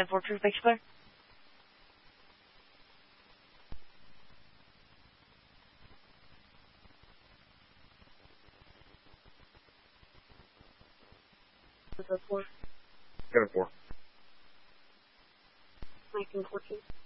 10-4, true, makes you clear. What's that for? 10-4. 1914.